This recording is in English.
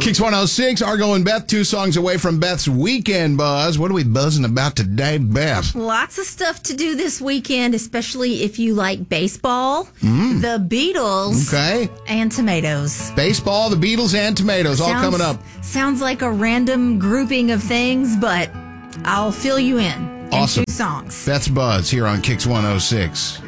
Kicks 106, Argo and Beth, 2 songs away from Beth's weekend buzz. What are we buzzing about today, Beth? Lots of stuff to do this weekend, especially if you like baseball, the Beatles, and tomatoes. Baseball, the Beatles, and tomatoes, all coming up. Sounds like a random grouping of things, but I'll fill you in. Awesome. 2 songs. Beth's Buzz here on Kicks 106.